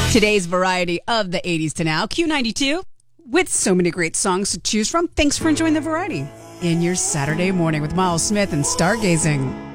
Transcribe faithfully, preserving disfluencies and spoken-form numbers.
Today's variety of the eighties to now, Q ninety-two. With so many great songs to choose from, thanks for enjoying the variety in your Saturday morning with Miles Smith and Stargazing.